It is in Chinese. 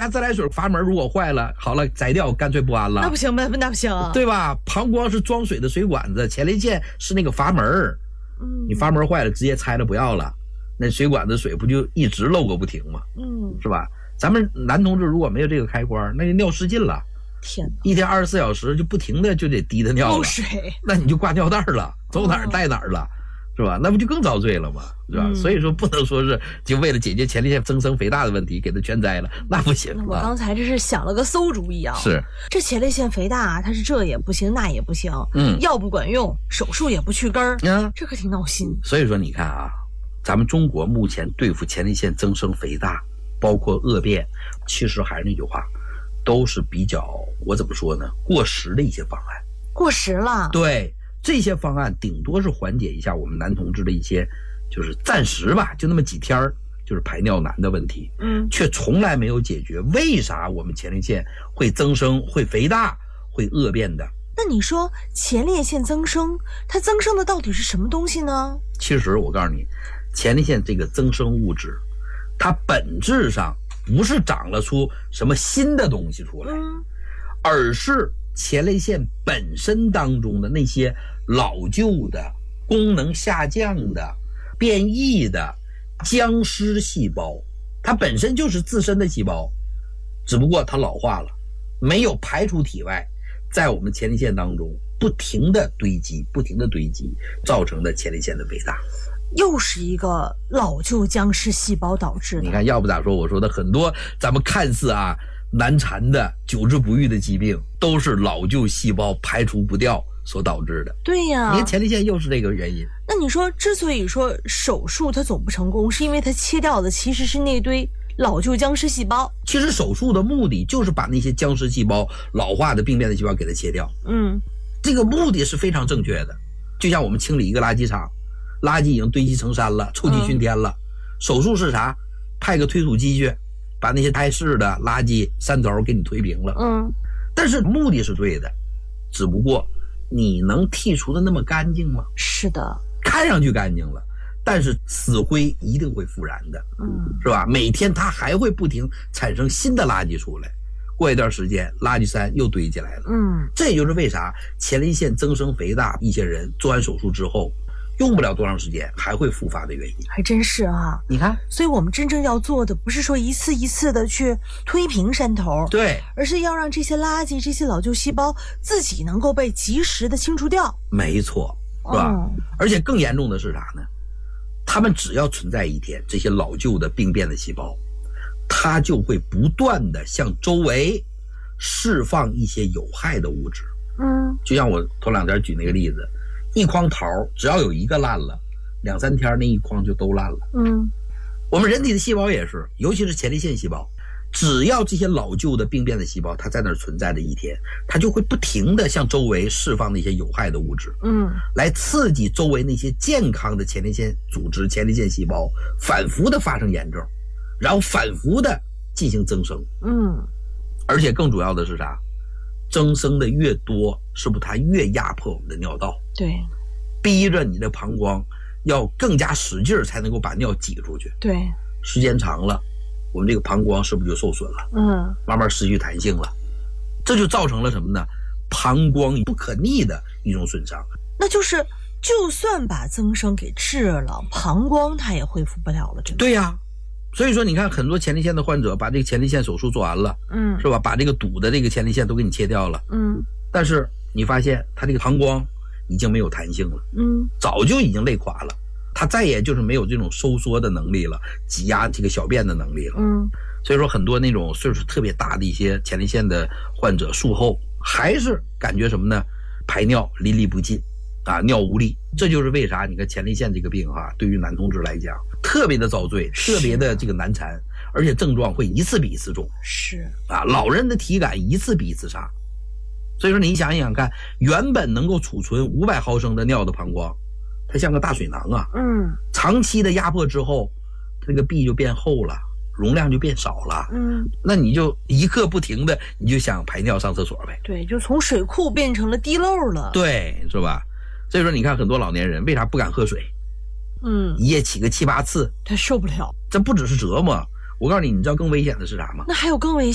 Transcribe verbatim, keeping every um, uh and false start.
家自来水阀门如果坏了，好了摘掉，干脆不安了。 那不行吧？那不行， 对吧？膀胱是装水的水管子，前列腺是那个阀门，嗯，你阀门坏了，直接拆了不要了，那水管子水不就一直漏个不停吗？嗯，是吧？咱们男同志如果没有这个开关，那就尿失禁了。 天哪！ 一天二十四小时就不停的就得滴的尿了， 漏水， 那你就挂尿袋了，走哪儿带哪儿了。哦，是吧？那不就更遭罪了吗？是吧？嗯，所以说不能说是就为了解决前列腺增生肥大的问题给它全摘了，那不行。 我刚才这是想了个馊主意啊！ 是这前列腺肥大啊，它是这也不行那也不行，嗯，药不管用，手术也不去根儿，嗯，这可挺闹心。 所以说你看啊，咱们中国目前对付前列腺增生肥大，包括恶变，其实还是那句话，都是比较我怎么说呢？过时的一些方案。 过时了。 对。这些方案顶多是缓解一下我们男同志的一些，就是暂时吧，就那么几天就是排尿难的问题，嗯，却从来没有解决为啥我们前列腺会增生、会肥大、会恶变的。 那你说前列腺增生，它增生的到底是什么东西呢？ 其实我告诉你，前列腺这个增生物质，它本质上不是长了出什么新的东西出来，嗯，而是前列腺本身当中的那些老旧的、功能下降的、变异的僵尸细胞，它本身就是自身的细胞，只不过它老化了，没有排出体外，在我们前列腺当中不停的堆积、不停的堆积，造成的前列腺的肥大。 又是一个老旧僵尸细胞导致的。 你看，要不咋说我说的很多咱们看似啊难缠的、久治不愈的疾病，都是老旧细胞排除不掉所导致的。 对呀， 你看前列腺又是这个原因。 那你说，之所以说手术它总不成功，是因为它切掉的其实是那堆老旧僵尸细胞。 其实手术的目的就是把那些僵尸细胞、老化的病变的细胞给它切掉。嗯，这个目的是非常正确的。就像我们清理一个垃圾场，垃圾已经堆积成山了，臭气熏天了。嗯，手术是啥？派个推土机去，把那些碍事的垃圾山头给你推平了。嗯，但是目的是对的，只不过你能剔除的那么干净吗？ 是的， 看上去干净了，但是死灰一定会复燃的。嗯，是吧？每天它还会不停产生新的垃圾出来，过一段时间垃圾山又堆起来了。嗯，这也就是为啥前列腺增生肥大一些人做完手术之后用不了多长时间还会复发的原因。 还真是啊， 你看， 所以我们真正要做的不是说一次一次的去推平山头， 对， 而是要让这些垃圾、这些老旧细胞自己能够被及时的清除掉。 没错，是吧？哦，而且更严重的是啥呢？他们只要存在一天，这些老旧的病变的细胞，它就会不断的向周围释放一些有害的物质。嗯，就像我头两天举那个例子，一筐桃只要有一个烂了，两三天那一筐就都烂了。嗯，我们人体的细胞也是，尤其是前列腺细胞，只要这些老旧的病变的细胞它在那儿存在的一天，它就会不停的向周围释放那些有害的物质，嗯，来刺激周围那些健康的前列腺组织、前列腺细胞反复的发生炎症，然后反复的进行增生。嗯，而且更主要的是啥？增生的越多，是不是它越压迫我们的尿道？对，逼着你的膀胱要更加使劲才能够把尿挤出去。对，时间长了，我们这个膀胱是不是就受损了？嗯，慢慢失去弹性了，这就造成了什么呢？膀胱不可逆的一种损伤。 那就是就算把增生给治了，膀胱它也恢复不了了。 对呀，所以说你看很多前列腺的患者把这个前列腺手术做完了，嗯，是吧？把这个堵的这个前列腺都给你切掉了，嗯，但是你发现他这个膀胱已经没有弹性了，嗯，早就已经累垮了，他再也就是没有这种收缩的能力了，挤压这个小便的能力了，嗯，所以说很多那种岁数特别大的一些前列腺的患者术后还是感觉什么呢？排尿淋漓不尽啊，尿无力。这就是为啥你看前列腺这个病哈、啊，对于男同志来讲特别的遭罪，特别的这个难缠，而且症状会一次比一次重。是啊，老人的体感一次比一次差。所以说你想一想看，原本能够储存五百毫升的尿的膀胱，它像个大水囊啊，嗯，长期的压迫之后，这个壁就变厚了，容量就变少了，嗯，那你就一刻不停的你就想排尿上厕所呗。 对，就从水库变成了滴漏了。 对，是吧？所以说你看很多老年人为啥不敢喝水？嗯，一夜起个七八次， 他受不了。 这不只是折磨，我告诉你，你知道更危险的是啥吗？ 那还有更危险。